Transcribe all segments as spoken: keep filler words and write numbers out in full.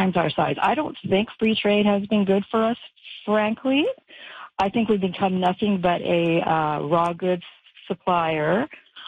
times our size. I don't think free trade has been good for us, frankly. I think we've become nothing but a uh, raw goods supplier.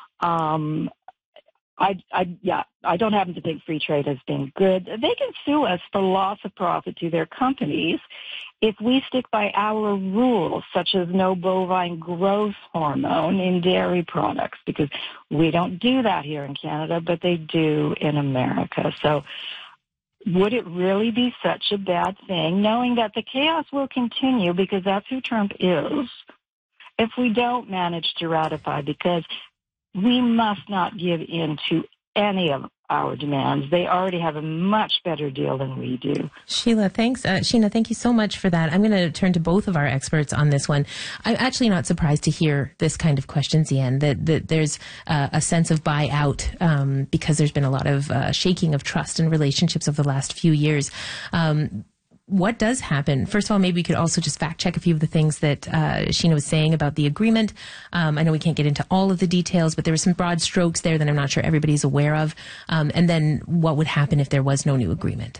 Um, I, I, yeah, I don't happen to think free trade has been good. They can sue us for loss of profit to their companies if we stick by our rules, such as no bovine growth hormone in dairy products, because we don't do that here in Canada, but they do in America. So would it really be such a bad thing, knowing that the chaos will continue, because that's who Trump is, if we don't manage to ratify? Because we must not give in to any of our demands. They already have a much better deal than we do. Sheila, thanks. Uh, Sheena, thank you so much for that. I'm going to turn to both of our experts on this one. I'm actually not surprised to hear this kind of question, Zian, that, that there's uh, a sense of buyout um, because there's been a lot of uh, shaking of trust and relationships over the last few years. Um, What does happen? First of all, maybe we could also just fact check a few of the things that uh, Sheena was saying about the agreement. Um, I know we can't get into all of the details, but there were some broad strokes there that I'm not sure everybody's aware of. Um, and then what would happen if there was no new agreement?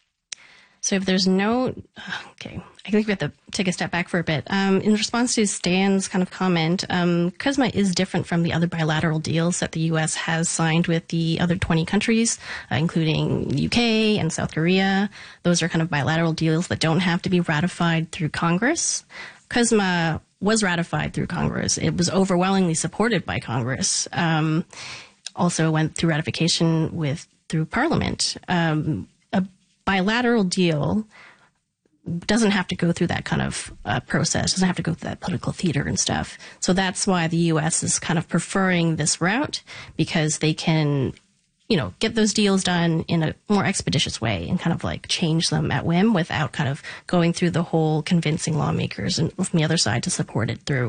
So if there's no, okay, I think we have to take a step back for a bit. Um, in response to Stan's kind of comment, um, CUSMA is different from the other bilateral deals that the U S has signed with the other twenty countries, uh, including the U K and South Korea. Those are kind of bilateral deals that don't have to be ratified through Congress. CUSMA was ratified through Congress. It was overwhelmingly supported by Congress. Um, also went through ratification with through Parliament. Um, bilateral deal doesn't have to go through that kind of uh, process, doesn't have to go through that political theater and stuff. So that's why the U S is kind of preferring this route, because they can, you know, get those deals done in a more expeditious way and kind of like change them at whim without kind of going through the whole convincing lawmakers and from the other side to support it through.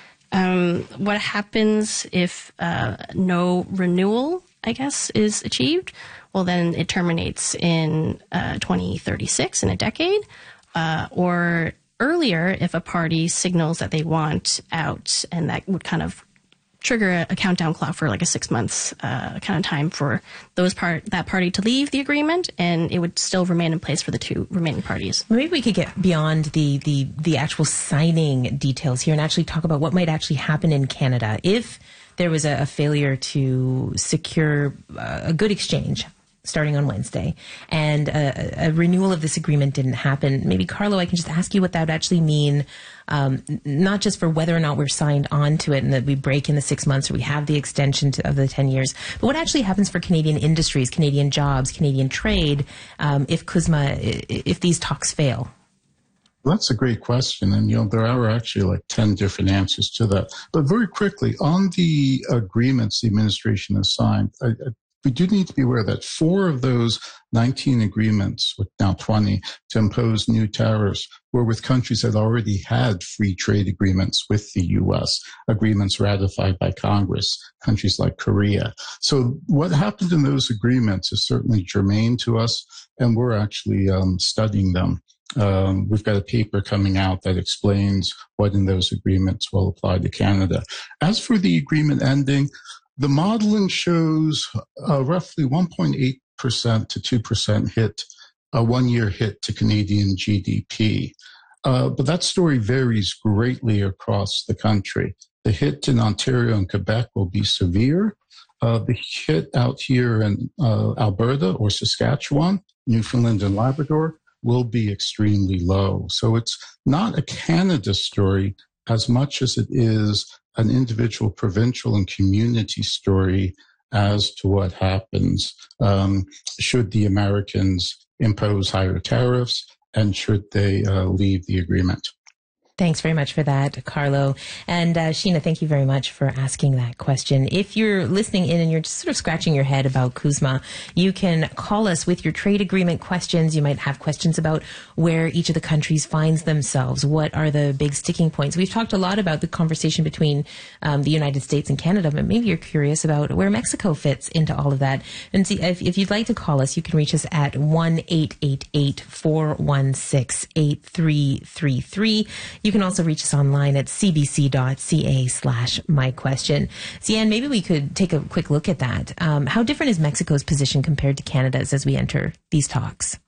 Um, what happens if uh, no renewal, I guess, is achieved? Well, then it terminates in uh, twenty thirty-six, in a decade, uh, or earlier if a party signals that they want out, and that would kind of trigger a, a countdown clock for like a six months uh, kind of time for those part that party to leave the agreement, and it would still remain in place for the two remaining parties. Maybe we could get beyond the the the actual signing details here and actually talk about what might actually happen in Canada if there was a, a failure to secure uh, a good exchange starting on Wednesday, and a, a renewal of this agreement didn't happen. Maybe, Carlo, I can just ask you what that would actually mean, um, not just for whether or not we're signed on to it and that we break in the six months or we have the extension to, of the ten years, but what actually happens for Canadian industries, Canadian jobs, Canadian trade, um, if CUSMA, if these talks fail? Well, that's a great question. And, you know, there are actually like ten different answers to that. But very quickly, on the agreements the administration has signed, I, I we do need to be aware that four of those nineteen agreements, with now twenty, to impose new tariffs were with countries that already had free trade agreements with the U S, agreements ratified by Congress, countries like Korea. So what happened in those agreements is certainly germane to us, and we're actually um, studying them. Um, we've got a paper coming out that explains what in those agreements will apply to Canada. As for the agreement ending, the modeling shows a roughly one point eight percent to two percent hit, a one-year hit to Canadian G D P. Uh, but that story varies greatly across the country. The hit in Ontario and Quebec will be severe. Uh, the hit out here in uh, Alberta or Saskatchewan, Newfoundland and Labrador, will be extremely low. So it's not a Canada story as much as it is an individual, provincial, and community story as to what happens um, should the Americans impose higher tariffs and should they uh, leave the agreement. Thanks very much for that, Carlo. And uh, Sheena, thank you very much for asking that question. If you're listening in and you're just sort of scratching your head about CUSMA, you can call us with your trade agreement questions. You might have questions about where each of the countries finds themselves. What are the big sticking points? We've talked a lot about the conversation between um, the United States and Canada, but maybe you're curious about where Mexico fits into all of that. And see, if, if you'd like to call us, you can reach us at one eight eight eight, four one six, eight three three three. You can also reach us online at cbc.ca slash my question. Zian, maybe we could take a quick look at that. Um, how different is Mexico's position compared to Canada's as we enter these talks?